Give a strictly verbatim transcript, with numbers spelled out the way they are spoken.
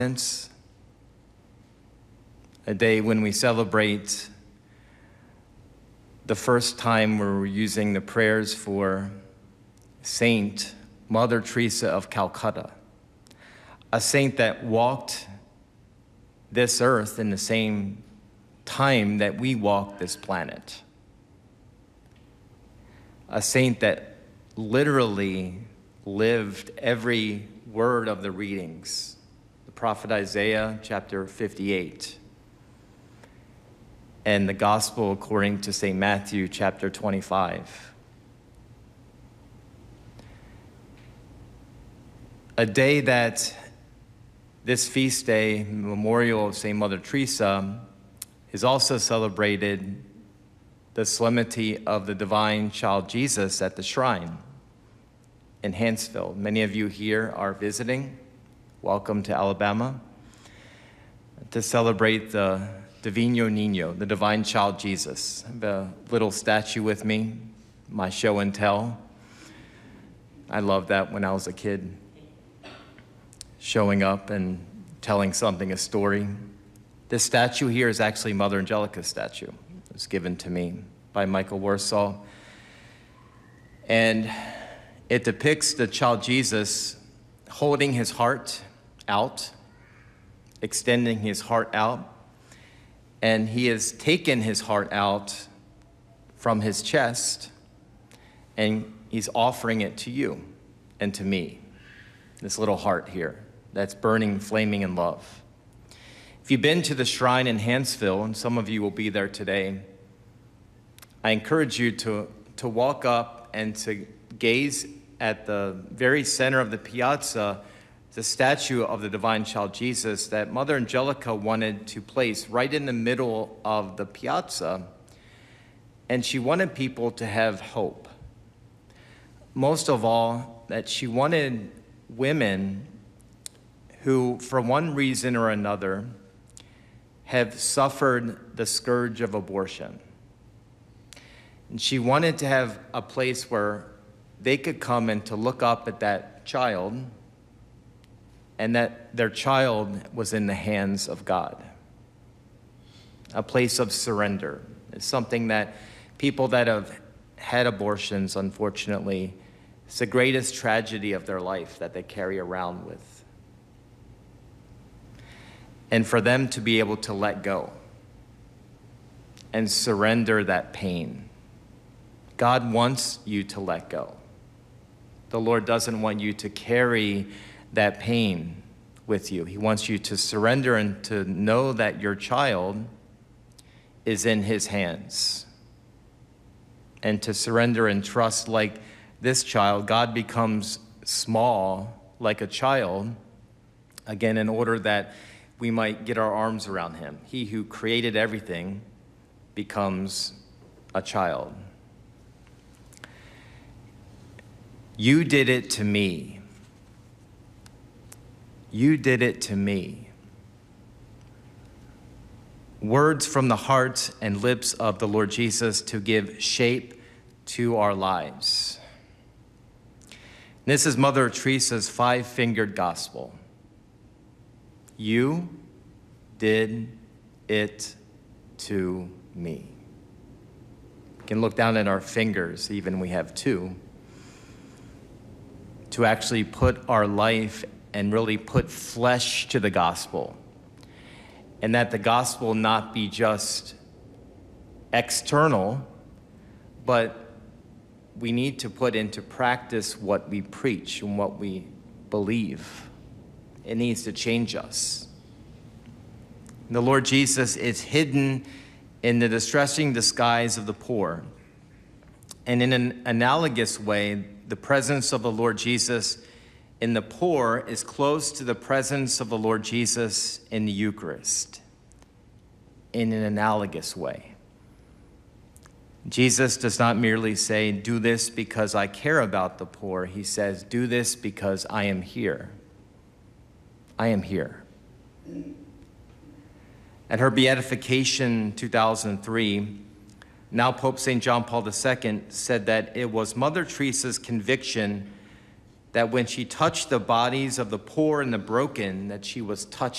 A day when we celebrate the first time where we're using the prayers for Saint Mother Teresa of Calcutta, a saint that walked this earth in the same time that we walk this planet. A saint that literally lived every word of the readings. The prophet Isaiah, chapter fifty-eight. And the gospel according to Saint Matthew, chapter twenty-five. A day that this feast day, memorial of Saint Mother Teresa, is also celebrated the solemnity of the Divine Child Jesus at the shrine in Hanceville. Many of you here are visiting. Welcome to Alabama to celebrate the Divino Niño, the Divine Child Jesus. I have a little statue with me, my show and tell. I loved that when I was a kid, showing up and telling something, a story. This statue here is actually Mother Angelica's statue. It was given to me by Michael Warsaw. And it depicts the child Jesus holding his heart out, extending his heart out. And he has taken his heart out from his chest and he's offering it to you and to me. This little heart here that's burning, flaming in love. If you've been to the shrine in Hanceville, and some of you will be there today, I encourage you to, to walk up and to gaze at the very center of the piazza, the statue of the Divine Child Jesus that Mother Angelica wanted to place right in the middle of the piazza. And she wanted people to have hope. Most of all, that she wanted women who, for one reason or another, have suffered the scourge of abortion. And she wanted to have a place where they could come and to look up at that child and that their child was in the hands of God. A place of surrender. It's something that people that have had abortions, unfortunately, it's the greatest tragedy of their life that they carry around with. And for them to be able to let go and surrender that pain. God wants you to let go. The Lord doesn't want you to carry that pain with you. He wants you to surrender and to know that your child is in his hands. And to surrender and trust like this child, God becomes small like a child, again, in order that we might get our arms around him. He who created everything becomes a child. You did it to me. You did it to me. Words from the heart and lips of the Lord Jesus to give shape to our lives. This is Mother Teresa's five-fingered gospel. You did it to me. We can look down at our fingers, even we have two, to actually put our life and really put flesh to the gospel. And that the gospel not be just external, but we need to put into practice what we preach and what we believe. It needs to change us. The Lord Jesus is hidden in the distressing disguise of the poor. And in an analogous way, the presence of the Lord Jesus in the poor is close to the presence of the Lord Jesus in the Eucharist, in an analogous way. Jesus does not merely say, do this because I care about the poor. He says, do this because I am here. I am here. At her beatification two thousand three, now Pope Saint John Paul the Second said that it was Mother Teresa's conviction that when she touched the bodies of the poor and the broken, that she was touching